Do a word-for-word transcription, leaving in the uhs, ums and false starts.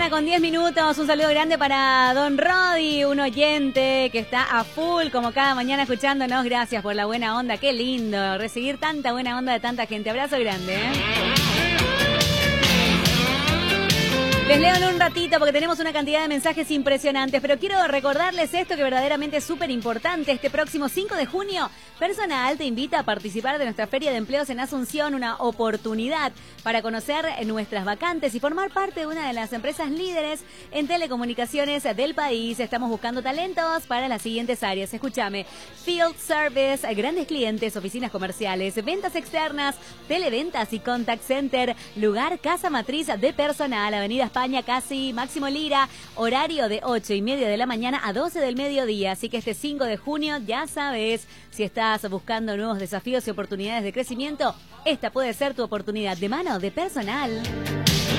mañana con diez minutos. Un saludo grande para Don Rodi, un oyente que está a full como cada mañana escuchándonos. Gracias por la buena onda. Qué lindo recibir tanta buena onda de tanta gente. Abrazo grande, ¿eh? Les leo en un ratito porque tenemos una cantidad de mensajes impresionantes, pero quiero recordarles esto que verdaderamente es súper importante. Este próximo cinco de junio, Personal te invita a participar de nuestra Feria de Empleos en Asunción, una oportunidad para conocer nuestras vacantes y formar parte de una de las empresas líderes en telecomunicaciones del país. Estamos buscando talentos para las siguientes áreas. Escúchame: Field Service, grandes clientes, oficinas comerciales, ventas externas, televentas y contact center. Lugar Casa Matriz de Personal, Avenida España, casi Máximo Lira, horario de ocho y media de la mañana a doce del mediodía. Así que este cinco de junio, ya sabes, si estás buscando nuevos desafíos y oportunidades de crecimiento, esta puede ser tu oportunidad. De mano de Personal.